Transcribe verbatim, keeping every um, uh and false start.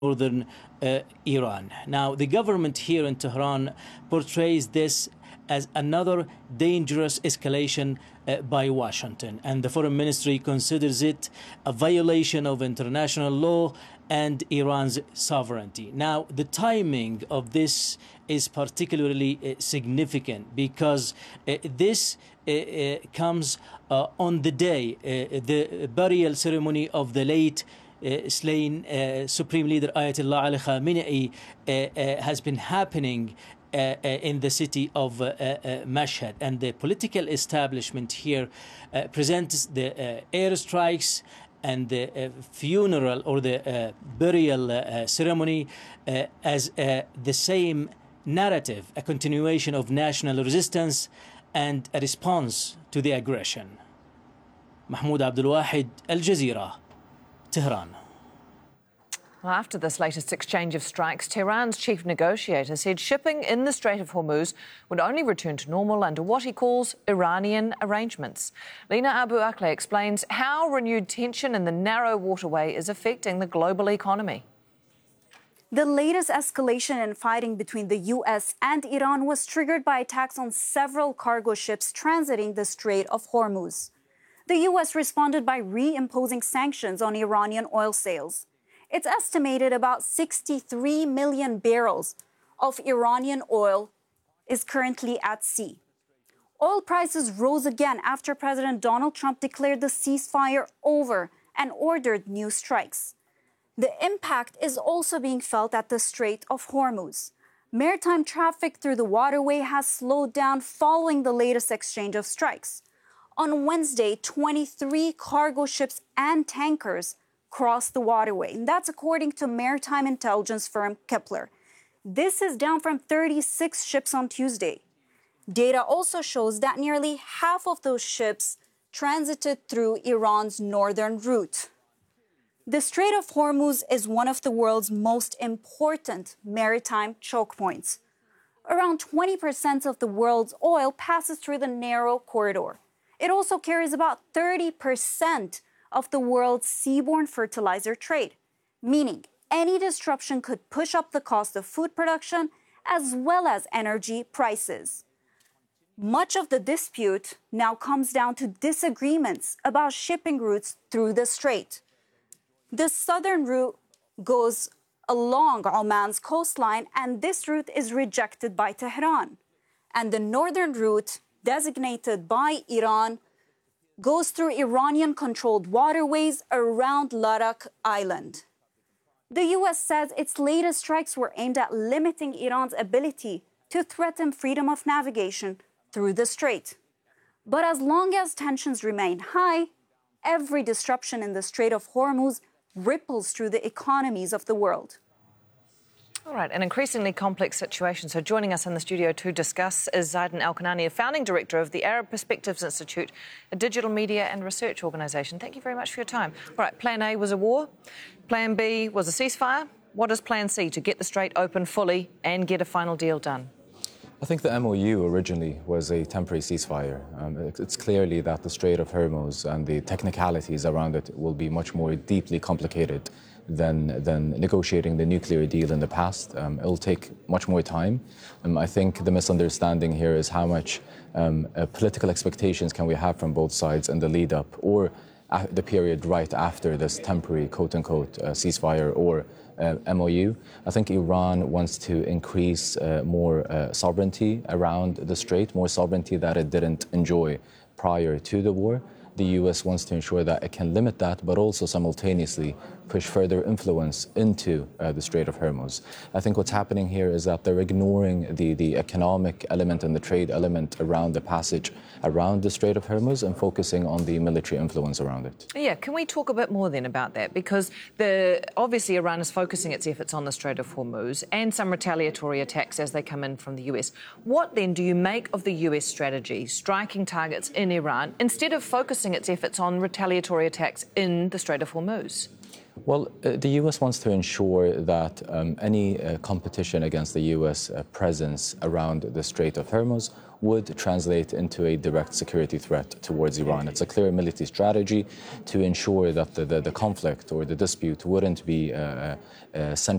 northern uh, Iran. Now, the government here in Tehran portrays this as another dangerous escalation uh, by Washington, and the foreign ministry considers it a violation of international law and Iran's sovereignty. Now, the timing of this is particularly uh, significant because uh, this uh, uh, comes uh, on the day, uh, the burial ceremony of the late Uh, slain uh, Supreme Leader Ayatollah Ali Khamenei uh, uh, has been happening uh, uh, in the city of uh, uh, Mashhad, and the political establishment here uh, presents the uh, airstrikes and the uh, funeral or the uh, burial uh, ceremony uh, as uh, the same narrative, a continuation of national resistance and a response to the aggression. Mahmoud Abdul Wahid, Al Jazeera, Tehran. Well, after this latest exchange of strikes, Tehran's chief negotiator said shipping in the Strait of Hormuz would only return to normal under what he calls Iranian arrangements. Lina Abu Akleh explains how renewed tension in the narrow waterway is affecting the global economy. The latest escalation in fighting between the U S and Iran was triggered by attacks on several cargo ships transiting the Strait of Hormuz. The U S responded by reimposing sanctions on Iranian oil sales. It's estimated about sixty-three million barrels of Iranian oil is currently at sea. Oil prices rose again after President Donald Trump declared the ceasefire over and ordered new strikes. The impact is also being felt at the Strait of Hormuz. Maritime traffic through the waterway has slowed down following the latest exchange of strikes. On Wednesday, twenty-three cargo ships and tankers crossed the waterway, and that's according to maritime intelligence firm Kepler. This is down from thirty-six ships on Tuesday. Data also shows that nearly half of those ships transited through Iran's northern route. The Strait of Hormuz is one of the world's most important maritime choke points. Around twenty percent of the world's oil passes through the narrow corridor. It also carries about thirty percent of the world's seaborne fertilizer trade, meaning any disruption could push up the cost of food production as well as energy prices. Much of the dispute now comes down to disagreements about shipping routes through the strait. The southern route goes along Oman's coastline, and this route is rejected by Tehran. And the northern route, designated by Iran, goes through Iranian-controlled waterways around Ladakh Island. The U S says its latest strikes were aimed at limiting Iran's ability to threaten freedom of navigation through the strait. But as long as tensions remain high, every disruption in the Strait of Hormuz ripples through the economies of the world. All right, an increasingly complex situation. So joining us in the studio to discuss is Zaidan Al-Kanani, a founding director of the Arab Perspectives Institute, a digital media and research organisation. Thank you very much for your time. All right, Plan A was a war. Plan B was a ceasefire. What is Plan C to get the strait open fully and get a final deal done? I think the M O U originally was a temporary ceasefire. Um, it's clearly that the Strait of Hormuz and the technicalities around it will be much more deeply complicated than, than negotiating the nuclear deal in the past. Um, it'll take much more time. Um, I think the misunderstanding here is how much um, uh, political expectations can we have from both sides in the lead up or uh, the period right after this temporary quote-unquote uh, ceasefire or uh, M O U. I think Iran wants to increase uh, more uh, sovereignty around the strait, more sovereignty that it didn't enjoy prior to the war. The U S wants to ensure that it can limit that, but also simultaneously push further influence into uh, the Strait of Hormuz. I think what's happening here is that they're ignoring the, the economic element and the trade element around the passage around the Strait of Hormuz and focusing on the military influence around it. Yeah, can we talk a bit more then about that? Because the obviously Iran is focusing its efforts on the Strait of Hormuz and some retaliatory attacks as they come in from the U S. What then do you make of the U S strategy, striking targets in Iran, instead of focusing its efforts on retaliatory attacks in the Strait of Hormuz? Well, uh, the U S wants to ensure that um, any uh, competition against the U S uh, presence around the Strait of Hormuz would translate into a direct security threat towards Iran. It's a clear military strategy to ensure that the, the, the conflict or the dispute wouldn't be uh, uh, central